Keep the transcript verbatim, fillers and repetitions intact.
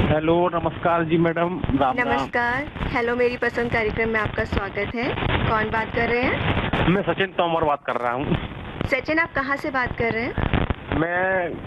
Hello, नमस्कार जी madam, Ram Ram. नमस्कार। Hello मेरी पसंद कार्यक्रम में आपका स्वागत है। कौन बात कर रहे हैं? मैं सचिन तोमर बात कर रहा हूँ। सचिन, आप कहाँ से बात कर रहे हैं? मैं